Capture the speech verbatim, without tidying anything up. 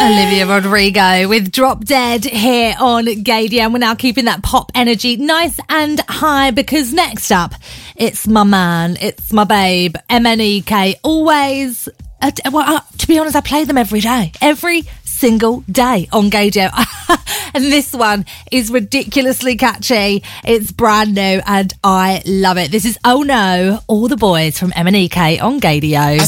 Olivia Rodrigo with Drop Dead here on Gaydio, and we're now keeping that pop energy nice and high because next up, it's my man, it's my babe, M N E K. Always, uh, well, uh, to be honest, I play them every day, every single day on Gaydio. And this one is ridiculously catchy. It's brand new and I love it. This is Oh No, All the Boys from M N E K on Gaydio.